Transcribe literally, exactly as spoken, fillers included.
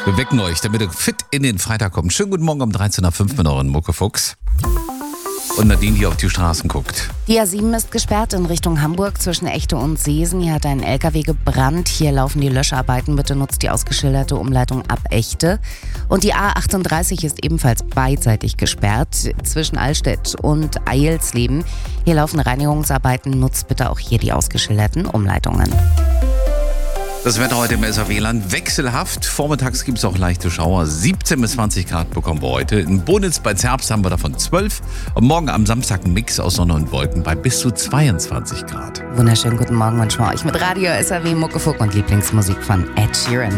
Wir wecken euch, damit ihr fit in den Freitag kommt. Schönen guten Morgen um dreizehn Uhr fünf mit euren Muckefuchs. Und Nadine, die auf die Straßen guckt. Die A sieben ist gesperrt in Richtung Hamburg zwischen Echte und Seesen. Hier hat ein L K W gebrannt. Hier laufen die Löscharbeiten. Bitte nutzt die ausgeschilderte Umleitung ab Echte. Und die A achtunddreißig ist ebenfalls beidseitig gesperrt zwischen Allstedt und Eilsleben. Hier laufen Reinigungsarbeiten. Nutzt bitte auch hier die ausgeschilderten Umleitungen. Das Wetter heute im S A W-Land wechselhaft. Vormittags gibt es auch leichte Schauer. siebzehn bis zwanzig Grad bekommen wir heute. In Bonitz bei Zerbst haben wir davon zwölf. Und morgen am Samstag ein Mix aus Sonne und Wolken bei bis zu zweiundzwanzig Grad. Wunderschönen guten Morgen wünschen wir euch mit Radio S A W, Muckefuck und Lieblingsmusik von Ed Sheeran.